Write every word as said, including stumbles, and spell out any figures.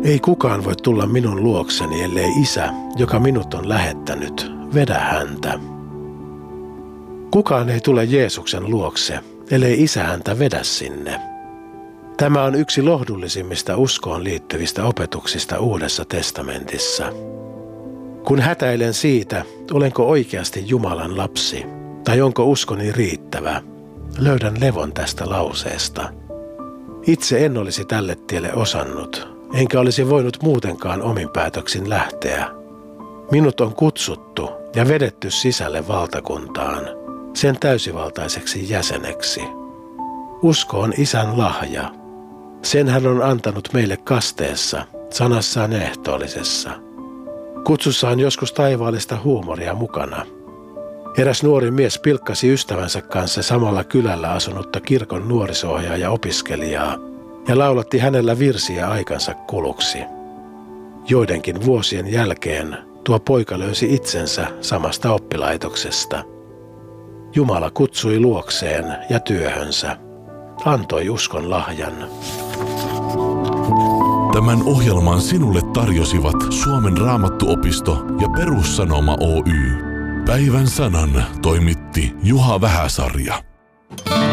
Ei kukaan voi tulla minun luokseni, ellei Isä, joka minut on lähettänyt, vedä häntä. Kukaan ei tule Jeesuksen luokse, ellei Isä häntä vedä sinne. Tämä on yksi lohdullisimmista uskoon liittyvistä opetuksista Uudessa testamentissa. Kun hätäilen siitä, olenko oikeasti Jumalan lapsi, tai onko uskoni riittävä, löydän levon tästä lauseesta. Itse en olisi tälle tielle osannut, enkä olisi voinut muutenkaan omin päätöksin lähteä. Minut on kutsuttu ja vedetty sisälle valtakuntaan, sen täysivaltaiseksi jäseneksi. Usko on Isän lahja. Sen hän on antanut meille kasteessa, sanassaan ehtoollisessa. Kutsussa on joskus taivaallista huumoria mukana. Eräs nuori mies pilkkasi ystävänsä kanssa samalla kylällä asunutta kirkon nuoriso-ohjaaja opiskelijaa ja laulatti hänellä virsiä aikansa kuluksi. Joidenkin vuosien jälkeen tuo poika löysi itsensä samasta oppilaitoksesta. Jumala kutsui luokseen ja työhönsä. Antoi uskon lahjan. Tämän ohjelman sinulle tarjosivat Suomen Raamattuopisto ja Perussanoma Oy. Päivän sanan toimitti Juha Vähäsarja.